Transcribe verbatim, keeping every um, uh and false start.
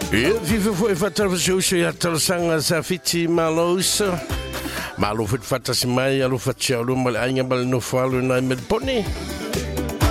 E vive foi fatrafasu se atalsanga sa fiti malos. Malu fit fatasi mai alu fatsia lu mal anya bal no falu na med poni.